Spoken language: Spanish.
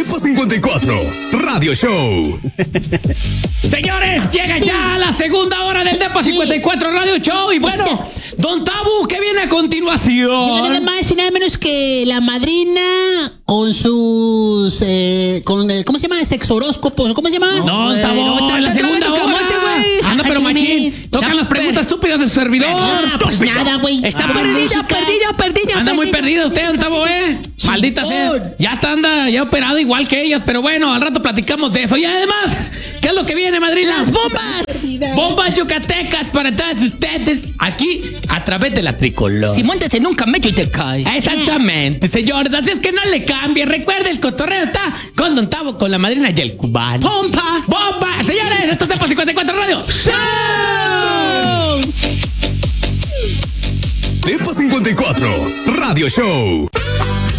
Depa 54 Radio Show. Señores, llega ya la segunda hora del Depa 54 Radio Show. Y bueno, Don Tabu, ¿qué viene a continuación? Llega nada más y nada menos que la madrina con sus... ¿cómo se llama? Sexoróscopos. ¿Cómo se llama? No, Tabu, en la segunda hora. Anda, pero machín, tocan las preguntas estúpidas de su servidor. Pues nada, güey. Está perdida. Anda muy perdida usted, Don Tabu, Maldita sea. Ya operado igual que ellas, pero bueno, al rato platicamos de eso. Y además, ¿qué es lo que viene, madrina? ¡Las bombas! Bombas yucatecas para todos ustedes, aquí, a través de la tricolor. Si montas en un camello y te caes. Exactamente, señores. Así es que no le cambie. Recuerde, el cotorreo está con Don Tavo, con la madrina y el cubano. ¡Bomba! ¡Bomba! Señores, esto es Depa 54 Radio. Depa 54 Radio Show.